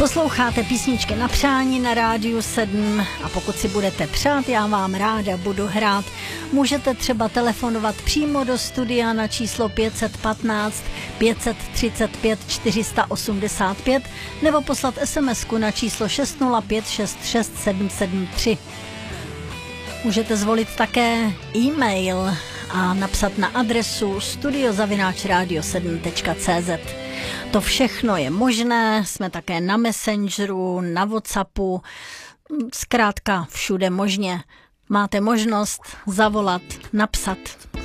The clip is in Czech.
Posloucháte písničky na přání na Rádiu 7 a pokud si budete přát, já vám ráda budu hrát. Můžete třeba telefonovat přímo do studia na číslo 515 535 485 nebo poslat SMS-ku na číslo 605 66 773. Můžete zvolit také e-mail a napsat na adresu studio@radio7.cz. To všechno je možné, jsme také na Messengeru, na WhatsAppu, zkrátka všude možně. Máte možnost zavolat, napsat